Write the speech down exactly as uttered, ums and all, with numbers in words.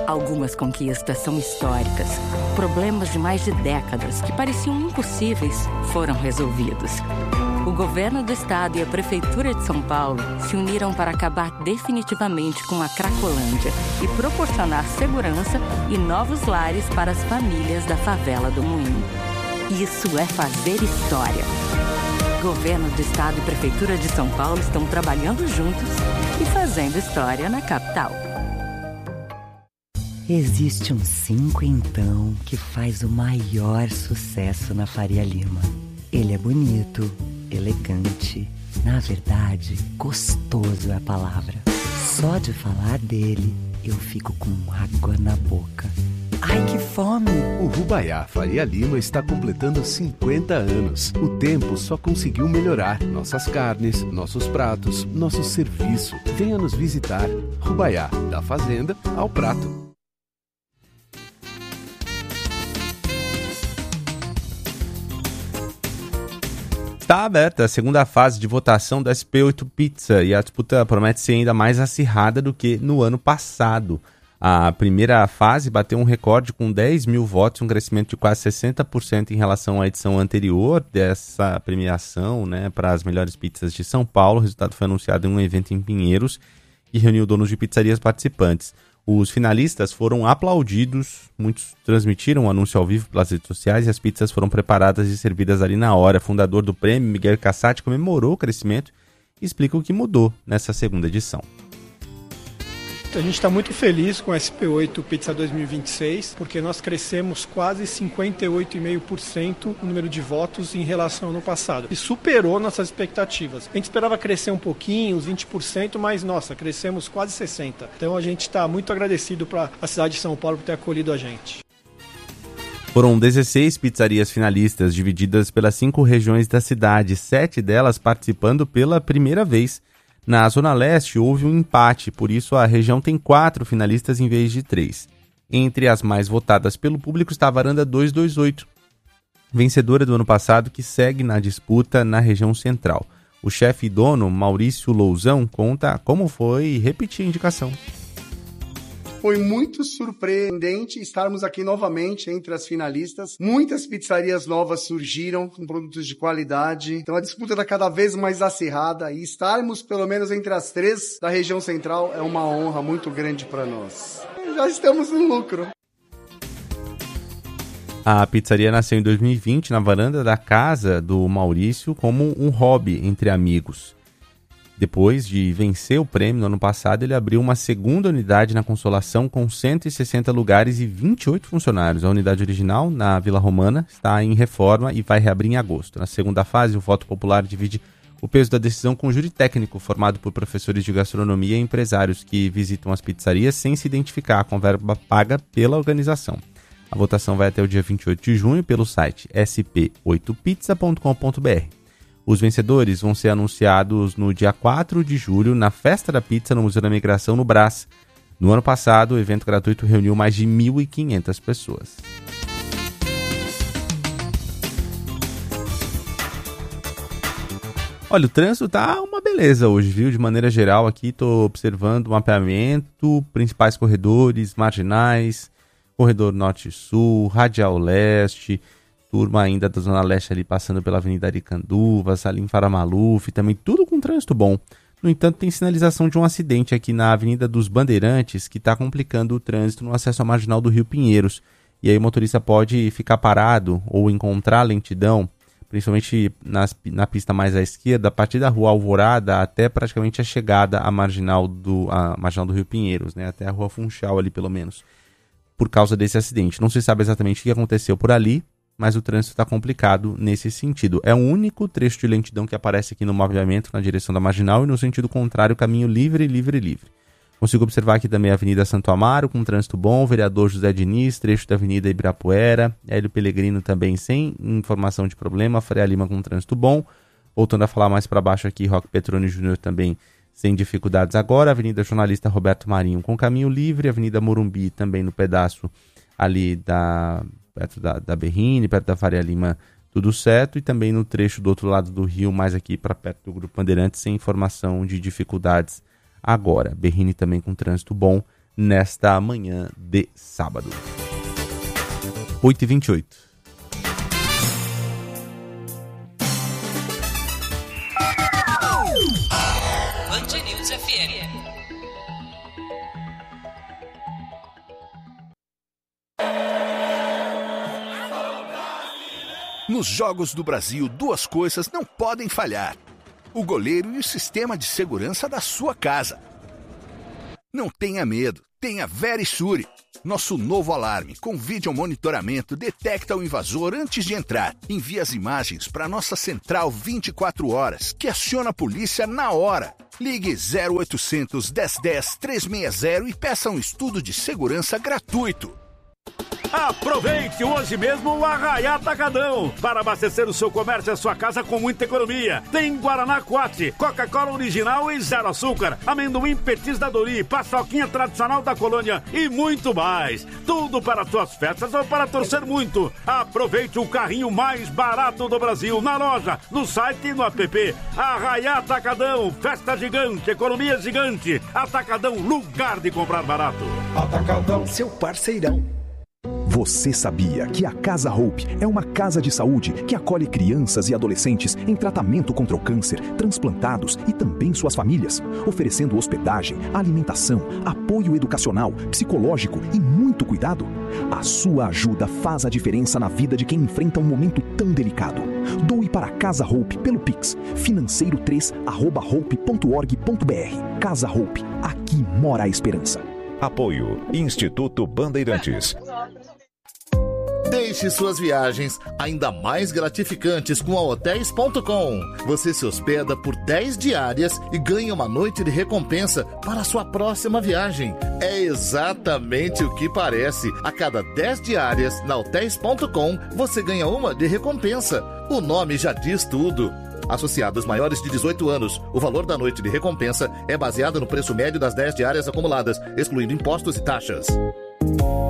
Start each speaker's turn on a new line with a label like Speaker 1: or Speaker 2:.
Speaker 1: Algumas conquistas são históricas. Problemas de mais de décadas que pareciam impossíveis foram resolvidos. O governo do estado e a prefeitura de São Paulo se uniram para acabar definitivamente com a Cracolândia e proporcionar segurança e novos lares para as famílias da favela do Moinho. Isso é fazer história. Governo do estado e prefeitura de São Paulo estão trabalhando juntos e fazendo história na capital.
Speaker 2: Existe um cinquentão que faz o maior sucesso na Faria Lima. Ele é bonito, elegante, na verdade, gostoso é a palavra. Só de falar dele, eu fico com água na boca. Ai, que fome!
Speaker 3: O Rubaiá Faria Lima está completando cinquenta anos. O tempo só conseguiu melhorar nossas carnes, nossos pratos, nosso serviço. Venha nos visitar. Rubaiá, da fazenda ao prato.
Speaker 4: Está aberta a segunda fase de votação da S P oito Pizza e a disputa promete ser ainda mais acirrada do que no ano passado. A primeira fase bateu um recorde com dez mil votos, um crescimento de quase sessenta por cento em relação à edição anterior dessa premiação, né, para as melhores pizzas de São Paulo. O resultado foi anunciado em um evento em Pinheiros e reuniu donos de pizzarias participantes. Os finalistas foram aplaudidos, muitos transmitiram o anúncio ao vivo pelas redes sociais e as pizzas foram preparadas e servidas ali na hora. O fundador do prêmio, Miguel Cassati, comemorou o crescimento e explica o que mudou nessa segunda edição.
Speaker 5: A gente está muito feliz com a S P oito Pizza dois mil e vinte e seis, porque nós crescemos quase cinquenta e oito vírgula cinco por cento o número de votos em relação ao ano passado. E superou nossas expectativas. A gente esperava crescer um pouquinho, uns vinte por cento, mas, nossa, crescemos quase sessenta por cento. Então a gente está muito agradecido para a cidade de São Paulo por ter acolhido a gente.
Speaker 4: Foram dezesseis pizzarias finalistas, divididas pelas cinco regiões da cidade, sete delas participando pela primeira vez. Na Zona Leste houve um empate, por isso a região tem quatro finalistas em vez de três. Entre as mais votadas pelo público está a Varanda duzentos e vinte e oito, vencedora do ano passado, que segue na disputa na região central. O chefe e dono, Maurício Lousão, conta como foi repetir a indicação.
Speaker 6: Foi muito surpreendente estarmos aqui novamente entre as finalistas. Muitas pizzarias novas surgiram com produtos de qualidade. Então a disputa está cada vez mais acirrada e estarmos pelo menos entre as três da região central é uma honra muito grande para nós. Já estamos no lucro.
Speaker 4: A pizzaria nasceu em dois mil e vinte na varanda da casa do Maurício como um hobby entre amigos. Depois de vencer o prêmio no ano passado, ele abriu uma segunda unidade na Consolação com cento e sessenta lugares e vinte e oito funcionários. A unidade original, na Vila Romana, está em reforma e vai reabrir em agosto. Na segunda fase, o voto popular divide o peso da decisão com um júri técnico formado por professores de gastronomia e empresários que visitam as pizzarias sem se identificar com a verba paga pela organização. A votação vai até o dia vinte e oito de junho pelo site s p oito pizza ponto com ponto b r. Os vencedores vão ser anunciados no dia quatro de julho, na Festa da Pizza no Museu da Imigração, no Brás. No ano passado, o evento gratuito reuniu mais de mil e quinhentas pessoas. Olha, o trânsito tá uma beleza hoje, viu? De maneira geral, aqui estou observando o mapeamento, principais corredores, marginais, corredor norte-sul, radial leste, turma ainda da Zona Leste ali passando pela Avenida Aricanduva, Salim Faramaluf, também tudo com trânsito bom. No entanto, tem sinalização de um acidente aqui na Avenida dos Bandeirantes que está complicando o trânsito no acesso à marginal do Rio Pinheiros. E aí o motorista pode ficar parado ou encontrar lentidão, principalmente nas, na pista mais à esquerda, a partir da Rua Alvorada até praticamente a chegada à marginal do, à marginal do Rio Pinheiros, né? Até a Rua Funchal ali pelo menos, por causa desse acidente. Não se sabe exatamente o que aconteceu por ali, mas o trânsito está complicado nesse sentido. É o único trecho de lentidão que aparece aqui no mapeamento na direção da marginal e no sentido contrário, caminho livre, livre, livre. Consigo observar aqui também a Avenida Santo Amaro com trânsito bom, Vereador José Diniz, trecho da Avenida Ibirapuera, Hélio Pellegrino também sem informação de problema, Faria Lima com trânsito bom. Voltando a falar mais para baixo aqui, Roque Petroni Júnior também sem dificuldades agora, Avenida Jornalista Roberto Marinho com caminho livre, Avenida Morumbi também no pedaço ali da... perto da, da Berrini, perto da Faria Lima, tudo certo, e também no trecho do outro lado do rio, mais aqui para perto do Grupo Bandeirantes, sem informação de dificuldades agora. Berrini também com trânsito bom, nesta manhã de sábado. oito e vinte e oito.
Speaker 7: Band News F M.
Speaker 8: Nos Jogos do Brasil, duas coisas não podem falhar: o goleiro e o sistema de segurança da sua casa. Não tenha medo, tenha Verisure. Nosso novo alarme com vídeo monitoramento detecta o invasor antes de entrar. Envia as imagens para nossa central vinte e quatro horas, que aciona a polícia na hora. Ligue zero oitocentos, dez dez, trezentos e sessenta e peça um estudo de segurança gratuito.
Speaker 9: Aproveite hoje mesmo o Arraiá Atacadão para abastecer o seu comércio e a sua casa com muita economia. Tem Guaraná Quatro, Coca-Cola original e zero açúcar, amendoim Petis da Dori, paçoquinha tradicional da colônia e muito mais. Tudo para suas festas ou para torcer muito. Aproveite o carrinho mais barato do Brasil na loja, no site e no app. Arraiá Atacadão, festa gigante, economia gigante. Atacadão, lugar de comprar barato.
Speaker 10: Atacadão, seu parceirão.
Speaker 11: Você sabia que a Casa Hope é uma casa de saúde que acolhe crianças e adolescentes em tratamento contra o câncer, transplantados e também suas famílias, oferecendo hospedagem, alimentação, apoio educacional, psicológico e muito cuidado? A sua ajuda faz a diferença na vida de quem enfrenta um momento tão delicado. Doe para a Casa Hope pelo Pix, financeiro três arroba hope ponto org ponto br. Casa Hope, aqui mora a esperança.
Speaker 12: Apoio Instituto Bandeirantes.
Speaker 13: Deixe suas viagens ainda mais gratificantes com a hotéis ponto com. Você se hospeda por dez diárias e ganha uma noite de recompensa para a sua próxima viagem. É exatamente o que parece. A cada dez diárias na hotéis ponto com, você ganha uma de recompensa. O nome já diz tudo. Associados maiores de dezoito anos, o valor da noite de recompensa é baseado no preço médio das dez diárias acumuladas, excluindo impostos e taxas.